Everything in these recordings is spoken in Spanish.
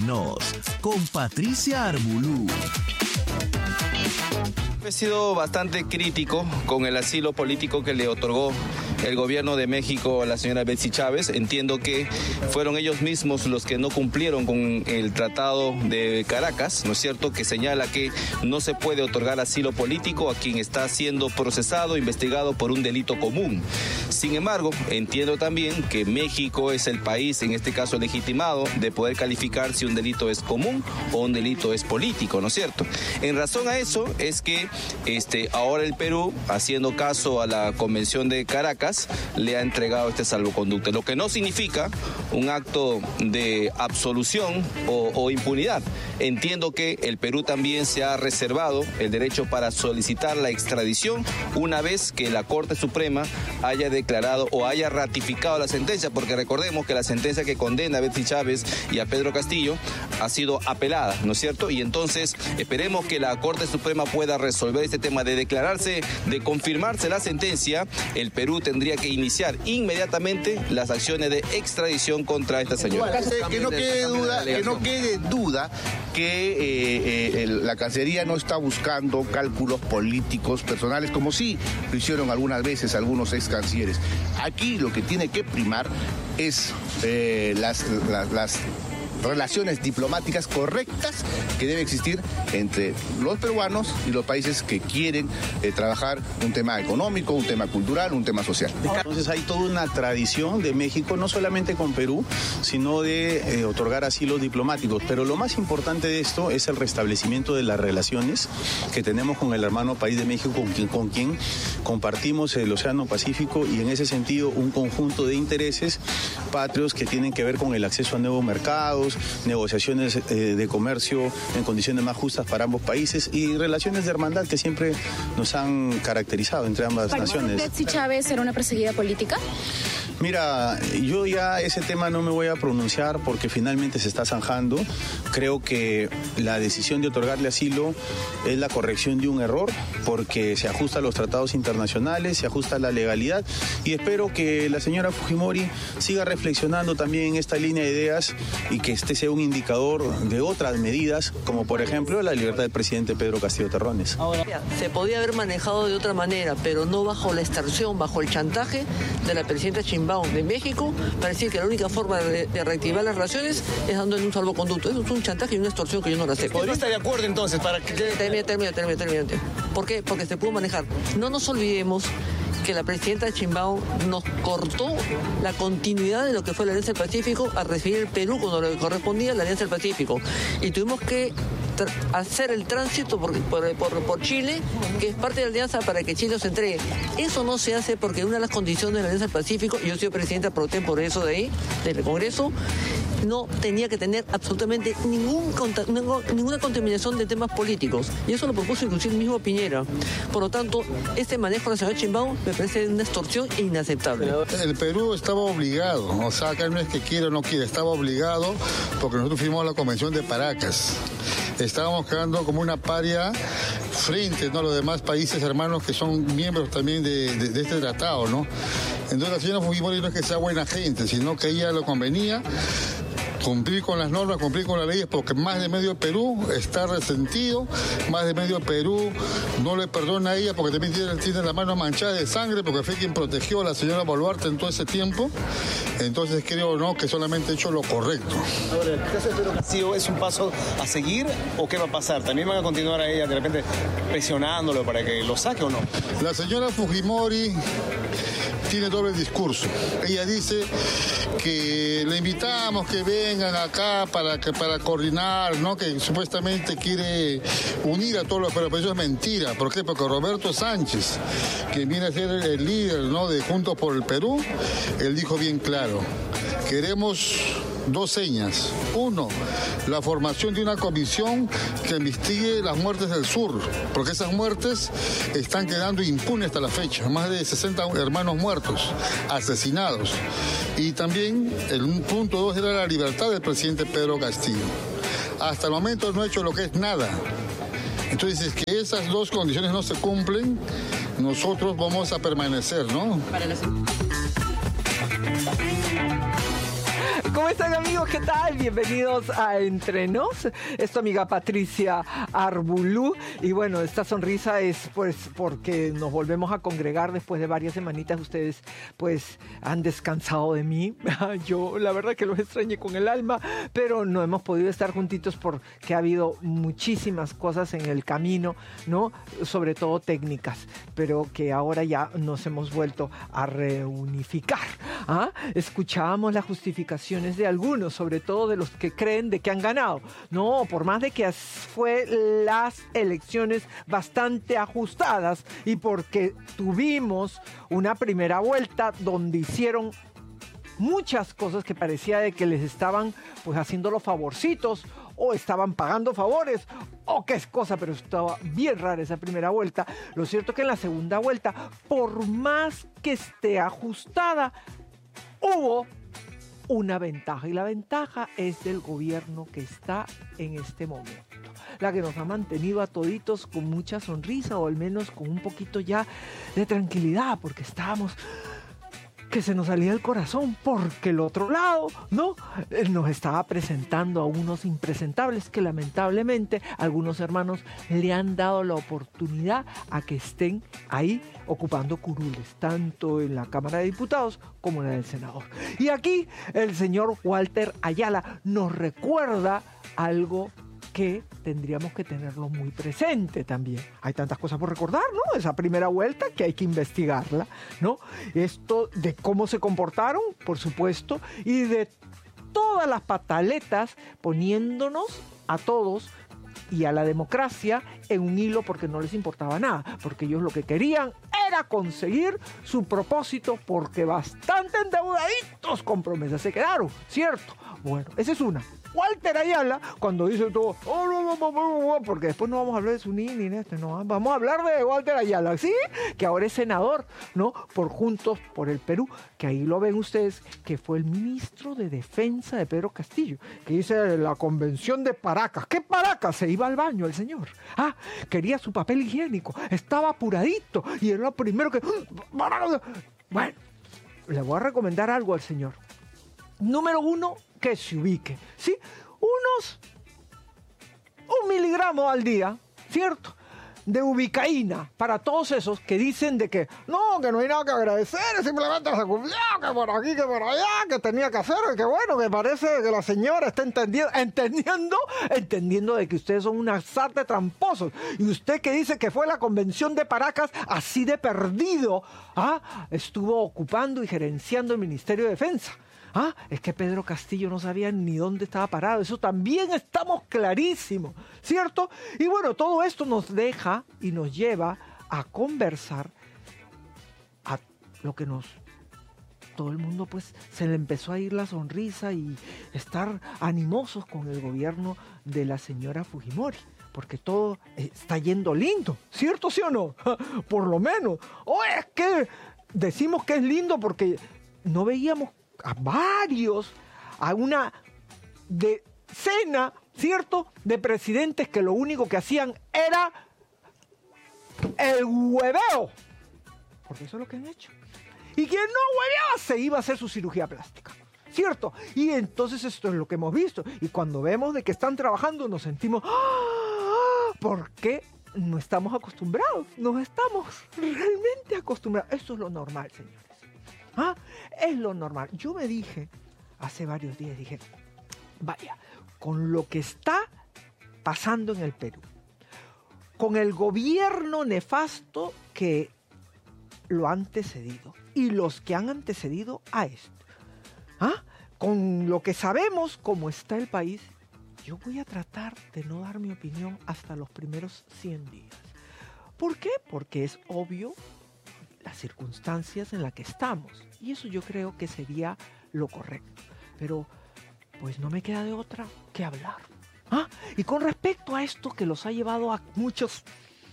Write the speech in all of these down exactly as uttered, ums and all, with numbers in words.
Venos, con Patricia Arbulú. He sido bastante crítico con el asilo político que le otorgó el gobierno de México a la señora Betsy Chávez. Entiendo que fueron ellos mismos los que no cumplieron con el Tratado de Caracas, ¿no es cierto?, que señala que no se puede otorgar asilo político a quien está siendo procesado, investigado por un delito común. Sin embargo, entiendo también que México es el país, en este caso legitimado, de poder calificar si un delito es común o un delito es político, ¿no es cierto? En razón a eso es que este, ahora el Perú, haciendo caso a la Convención de Caracas, le ha entregado este salvoconducto, lo que no significa un acto de absolución o, o impunidad. Entiendo que el Perú también se ha reservado el derecho para solicitar la extradición una vez que la Corte Suprema haya declarado o haya ratificado la sentencia, porque recordemos que la sentencia que condena a Betsy Chávez y a Pedro Castillo ha sido apelada, ¿no es cierto? Y entonces esperemos que la Corte Suprema pueda resolver este tema de declararse, de confirmarse la sentencia. El Perú tendría que iniciar inmediatamente las acciones de extradición contra esta señora. Que no quede duda, que no quede duda que eh, eh, la Cancillería no está buscando cálculos políticos personales, como sí lo hicieron algunas veces algunos ex cancilleres. Aquí lo que tiene que primar es eh, las, las, las relaciones diplomáticas correctas que debe existir entre los peruanos y los países que quieren eh, trabajar un tema económico, un tema cultural, un tema social. Entonces hay toda una tradición de México, no solamente con Perú, sino de eh, otorgar asilos diplomáticos. Pero lo más importante de esto es el restablecimiento de las relaciones que tenemos con el hermano país de México, con quien, con quien compartimos el Océano Pacífico, y en ese sentido un conjunto de intereses patrios que tienen que ver con el acceso a nuevos mercados, negociaciones eh, de comercio en condiciones más justas para ambos países y relaciones de hermandad que siempre nos han caracterizado entre ambas naciones. ¿Para Betsy Chávez era una perseguida política? Mira, yo ya ese tema no me voy a pronunciar porque finalmente se está zanjando. Creo que la decisión de otorgarle asilo es la corrección de un error porque se ajusta a los tratados internacionales, se ajusta a la legalidad, y espero que la señora Fujimori siga reflexionando también en esta línea de ideas y que este sea un indicador de otras medidas, como por ejemplo la libertad del presidente Pedro Castillo Terrones. Se podía haber manejado de otra manera, pero no bajo la extorsión, bajo el chantaje de la presidenta Sheinbaum de México, para decir que la única forma de, de reactivar las relaciones es dándole un salvoconducto. Eso es un chantaje y una extorsión que yo no la acepto. ¿Podría estar de acuerdo entonces para que... Termina, termina, termina, termina. ¿Por qué? Porque se pudo manejar. No nos olvidemos que la presidenta Sheinbaum nos cortó la continuidad de lo que fue la Alianza del Pacífico a recibir el Perú cuando le correspondía la Alianza del Pacífico. Y tuvimos que hacer el tránsito por, por, por, por Chile, que es parte de la alianza, para que Chile se entregue. Eso no se hace porque una de las condiciones de la Alianza del Pacífico, y yo soy presidenta pro tem por eso de ahí, del Congreso, no tenía que tener absolutamente ningún, ninguna contaminación de temas políticos. Y eso lo propuso inclusive el mismo Piñera. Por lo tanto, este manejo de la señora Sheinbaum me parece una extorsión inaceptable. El Perú estaba obligado, o sea, acá no es que quiera o no quiera, estaba obligado porque nosotros firmamos la Convención de Paracas. Estábamos quedando como una paria frente, ¿no?, a los demás países hermanos que son miembros también de, de, de este tratado, ¿no? Entonces la señora Fujimori no es que sea buena gente, sino que a ella le convenía cumplir con las normas, cumplir con las leyes, porque más de medio Perú está resentido, más de medio Perú no le perdona a ella porque también tiene, tiene la mano manchada de sangre, porque fue quien protegió a la señora Boluarte en todo ese tiempo. Entonces creo no que solamente ha hecho lo correcto. Ahora, ¿el caso de Pedro Castillo es un paso a seguir o qué va a pasar? ¿También van a continuar a ella de repente presionándolo para que lo saque o no? La señora Fujimori tiene doble discurso. Ella dice que le invitamos que vengan acá para que para coordinar, ¿no?, que supuestamente quiere unir a todos los peruanos, pero eso es mentira. ¿Por qué? Porque Roberto Sánchez, que viene a ser el líder, ¿no?, de Juntos por el Perú, él dijo bien claro: queremos dos señas. Uno, la formación de una comisión que investigue las muertes del sur, porque esas muertes están quedando impunes hasta la fecha. Más de sesenta hermanos muertos, asesinados. Y también el punto dos era la libertad del presidente Pedro Castillo. Hasta el momento no ha hecho lo que es nada. Entonces, que esas dos condiciones no se cumplen, nosotros vamos a permanecer, ¿no? Para la... ¿Cómo están, amigos? ¿Qué tal? Bienvenidos a Entre Nos. Es tu amiga Patricia Arbulú. Y bueno, esta sonrisa es pues porque nos volvemos a congregar después de varias semanitas. Ustedes pues han descansado de mí. Yo la verdad que los extrañé con el alma, pero no hemos podido estar juntitos porque ha habido muchísimas cosas en el camino, ¿no? Sobre todo técnicas, pero que ahora ya nos hemos vuelto a reunificar. ¿Ah? Escuchábamos las justificaciones de algunos, sobre todo de los que creen de que han ganado. No, por más de que fue las elecciones bastante ajustadas y porque tuvimos una primera vuelta donde hicieron muchas cosas que parecía de que les estaban pues haciendo los favorcitos o estaban pagando favores o qué es cosa, pero estaba bien rara esa primera vuelta. Lo cierto es que en la segunda vuelta, por más que esté ajustada, hubo una ventaja, y la ventaja es del gobierno que está en este momento, la que nos ha mantenido a toditos con mucha sonrisa, o al menos con un poquito ya de tranquilidad, porque estábamos que se nos salía el corazón, porque el otro lado, ¿no? Nos estaba presentando a unos impresentables que lamentablemente algunos hermanos le han dado la oportunidad a que estén ahí ocupando curules, tanto en la Cámara de Diputados como en la del Senador. Y aquí el señor Walter Ayala nos recuerda algo que tendríamos que tenerlo muy presente también. Hay tantas cosas por recordar, ¿no? Esa primera vuelta que hay que investigarla, ¿no? Esto de cómo se comportaron, por supuesto, y de todas las pataletas poniéndonos a todos y a la democracia en un hilo porque no les importaba nada, porque ellos lo que querían era conseguir su propósito, porque bastante endeudaditos con promesas se quedaron, ¿cierto? Bueno, esa es una. Walter Ayala, cuando dice todo, oh, no, no, no, no, no, porque después no vamos a hablar de Suní ni de este, no, vamos a hablar de Walter Ayala, ¿sí? Que ahora es senador, ¿no? Por Juntos por el Perú, que ahí lo ven ustedes, que fue el ministro de Defensa de Pedro Castillo, que dice la convención de Paracas. ¿Qué Paracas? Se iba al baño el señor. Ah, quería su papel higiénico, estaba apuradito, y era lo primero que... Bueno, le voy a recomendar algo al señor. Número uno, que se ubique, ¿sí? Unos, un miligramo al día, ¿cierto? De ubicaína, para todos esos que dicen de que no, que no hay nada que agradecer, simplemente se cumplió, que por aquí, que por allá, que tenía que hacer, que bueno, que parece que la señora está entendiendo, entendiendo, entendiendo de que ustedes son una sarta de tramposos. Y usted que dice que fue la convención de Paracas, así de perdido, ¿ah? Estuvo ocupando y gerenciando el Ministerio de Defensa. Ah, es que Pedro Castillo no sabía ni dónde estaba parado. Eso también estamos clarísimos, ¿cierto? Y bueno, todo esto nos deja y nos lleva a conversar a lo que nos... Todo el mundo pues se le empezó a ir la sonrisa y estar animosos con el gobierno de la señora Fujimori, porque todo está yendo lindo, ¿cierto, sí o no? Por lo menos. O es que decimos que es lindo porque no veíamos a varios, a una decena, ¿cierto?, de presidentes que lo único que hacían era el hueveo, porque eso es lo que han hecho. Y quien no hueveaba se iba a hacer su cirugía plástica, ¿cierto? Y entonces esto es lo que hemos visto. Y cuando vemos de que están trabajando nos sentimos, ¡ah! ¿Por qué no estamos acostumbrados? No estamos realmente acostumbrados. Eso es lo normal, señores. ¿Ah? Es lo normal. Yo me dije hace varios días, dije, vaya, con lo que está pasando en el Perú, con el gobierno nefasto que lo ha antecedido y los que han antecedido a esto, ¿ah? Con lo que sabemos cómo está el país, yo voy a tratar de no dar mi opinión hasta los primeros cien días. ¿Por qué? Porque es obvio las circunstancias en las que estamos, y eso yo creo que sería lo correcto, pero pues no me queda de otra que hablar. ¿Ah? Y con respecto a esto que los ha llevado a muchos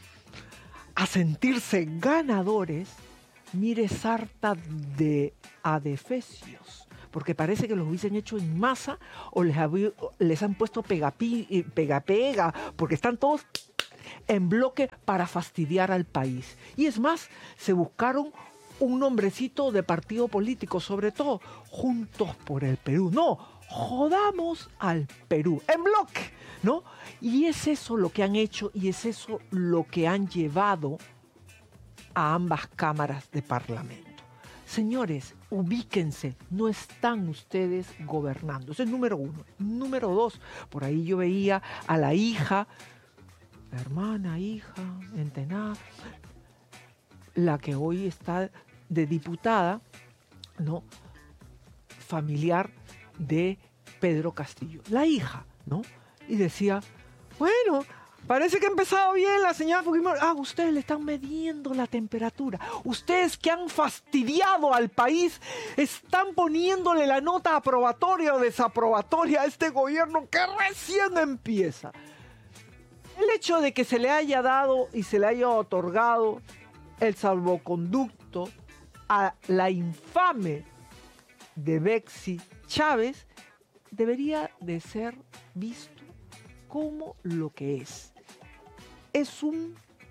a sentirse ganadores, mire sarta de adefesios, porque parece que los hubiesen hecho en masa o les, había, les han puesto pegapi, pega pega, porque están todos en bloque para fastidiar al país. Y es más, se buscaron un nombrecito de partido político, sobre todo Juntos por el Perú. No, jodamos al Perú, en bloque, ¿no? Y es eso lo que han hecho y es eso lo que han llevado a ambas cámaras de parlamento. Señores, ubíquense, no están ustedes gobernando. Ese es número uno. Número dos, por ahí yo veía a la hija, la hermana, hija, entenada, la que hoy está de diputada, ¿no? Familiar de Pedro Castillo, la hija, ¿no? Y decía, bueno, parece que ha empezado bien la señora Fujimori. Ah, ustedes le están midiendo la temperatura. Ustedes que han fastidiado al país están poniéndole la nota aprobatoria o desaprobatoria a este gobierno que recién empieza. El hecho de que se le haya dado y se le haya otorgado el salvoconducto a la infame de Betsy Chávez debería de ser visto como lo que es. Es un,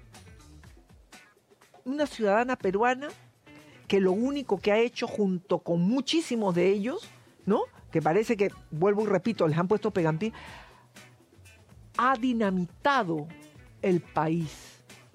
una ciudadana peruana que lo único que ha hecho junto con muchísimos de ellos, ¿no? Que parece que, vuelvo y repito, les han puesto pegampié, ha dinamitado el país.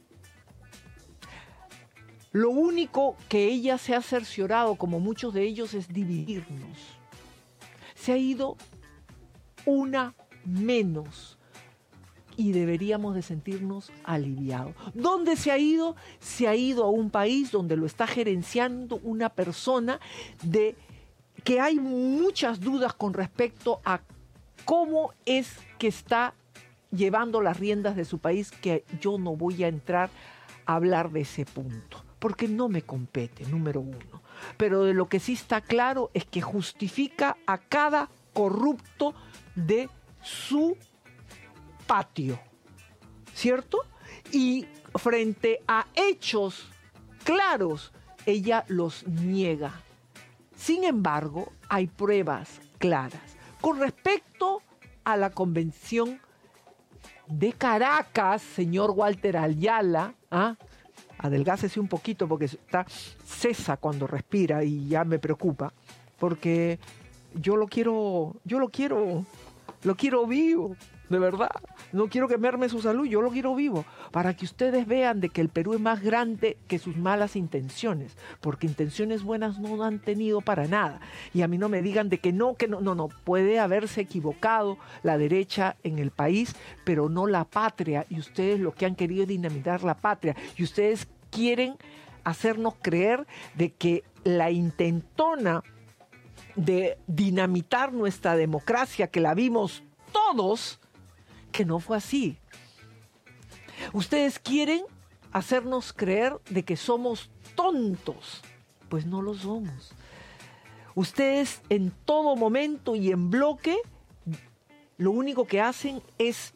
Lo único que ella se ha cerciorado, como muchos de ellos, es dividirnos. Se ha ido una menos y deberíamos de sentirnos aliviados. ¿Dónde se ha ido? Se ha ido a un país donde lo está gerenciando una persona de que hay muchas dudas con respecto a cómo es que está llevando las riendas de su país, que yo no voy a entrar a hablar de ese punto, porque no me compete, número uno. Pero de lo que sí está claro es que justifica a cada corrupto de su patio, ¿cierto? Y frente a hechos claros, ella los niega. Sin embargo, hay pruebas claras. Con respecto a la convención de Caracas, señor Walter Ayala, ¿ah? Adelgácese un poquito porque está cesa cuando respira y ya me preocupa, porque yo lo quiero, yo lo quiero, lo quiero vivo, de verdad. No quiero que merme su salud, yo lo quiero vivo, para que ustedes vean de que el Perú es más grande que sus malas intenciones, porque intenciones buenas no han tenido para nada. Y a mí no me digan de que no, que no, no, no, puede haberse equivocado la derecha en el país, pero no la patria, y ustedes lo que han querido es dinamitar la patria, y ustedes quieren hacernos creer de que la intentona de dinamitar nuestra democracia, que la vimos todos, que no fue así. Ustedes quieren hacernos creer de que somos tontos, pues no lo somos. Ustedes en todo momento y en bloque, lo único que hacen es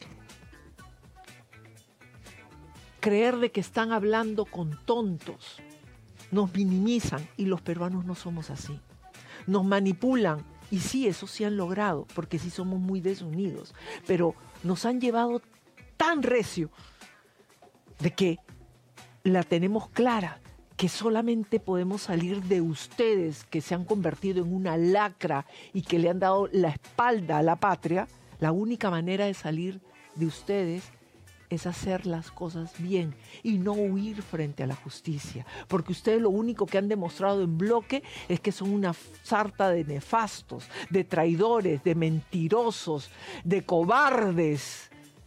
creer de que están hablando con tontos. Nos minimizan y los peruanos no somos así. Nos manipulan. Y sí, eso sí han logrado, porque sí somos muy desunidos. Pero nos han llevado tan recio de que la tenemos clara, que solamente podemos salir de ustedes, que se han convertido en una lacra y que le han dado la espalda a la patria. La única manera de salir de ustedes es hacer las cosas bien y no huir frente a la justicia, porque ustedes lo único que han demostrado en bloque es que son una sarta de nefastos, de traidores, de mentirosos, de cobardes.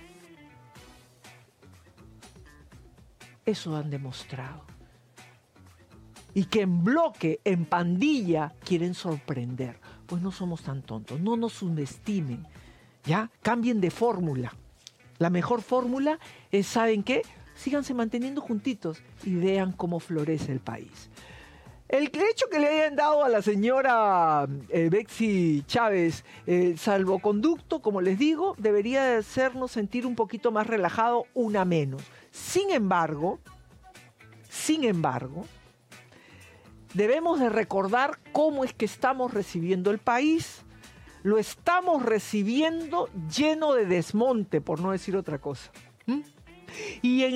Eso han demostrado. Y que en bloque, en pandilla, quieren sorprender. Pues no somos tan tontos, no nos subestimen, ¿ya? Cambien de fórmula. La mejor fórmula es, ¿saben qué? Síganse manteniendo juntitos y vean cómo florece el país. El hecho que le hayan dado a la señora eh, Betsy Chávez eh, salvoconducto, como les digo, debería hacernos sentir un poquito más relajado, una menos. Sin embargo, sin embargo, debemos de recordar cómo es que estamos recibiendo el país. Lo estamos recibiendo lleno de desmonte, por no decir otra cosa. ¿Mm? Y en